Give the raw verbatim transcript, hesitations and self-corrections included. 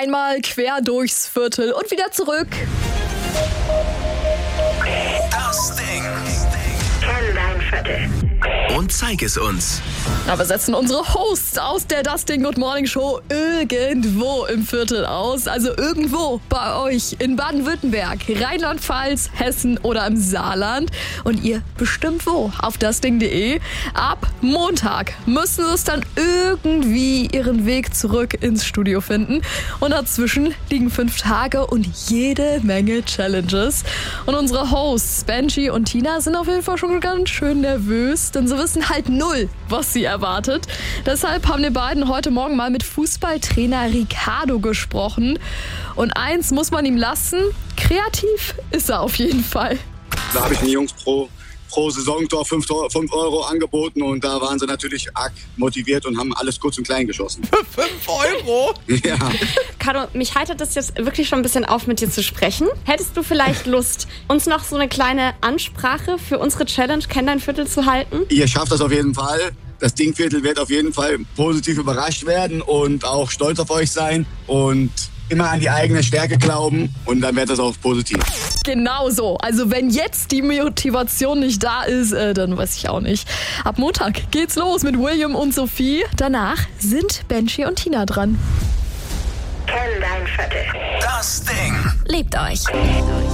einmal quer durchs Viertel und wieder zurück. Das Ding. Kenn dein Viertel. Und zeig es uns. Aber setzen unsere Hosts aus der Das Ding Good Morning Show irgendwo im Viertel aus. Also irgendwo bei euch in Baden-Württemberg, Rheinland-Pfalz, Hessen oder im Saarland. Und ihr bestimmt wo? Auf dasding punkt de. Ab Montag müssen sie es dann irgendwie ihren Weg zurück ins Studio finden. Und dazwischen liegen fünf Tage und jede Menge Challenges. Und unsere Hosts, Benji und Tina, sind auf jeden Fall schon ganz schön nervös, denn sie wissen halt null, was sie erwartet. Deshalb haben die beiden heute Morgen mal mit Fußballtrainer Ricardo gesprochen. Und eins muss man ihm lassen, kreativ ist er auf jeden Fall. Da habe ich den Jungs pro, pro Saisontor fünf Euro angeboten und da waren sie natürlich arg motiviert und haben alles kurz und klein geschossen. fünf Euro? Ja. Caro, mich heitert das jetzt wirklich schon ein bisschen auf, mit dir zu sprechen. Hättest du vielleicht Lust, uns noch so eine kleine Ansprache für unsere Challenge Kenn dein Viertel zu halten? Ihr schafft das auf jeden Fall. Das Dingviertel wird auf jeden Fall positiv überrascht werden und auch stolz auf euch sein und immer an die eigene Stärke glauben und dann wird das auch positiv. Genau so. Also wenn jetzt die Motivation nicht da ist, äh, dann weiß ich auch nicht. Ab Montag geht's los mit William und Sophie. Danach sind Benji und Tina dran. Kenn dein Viertel. Das Ding. Lebt euch.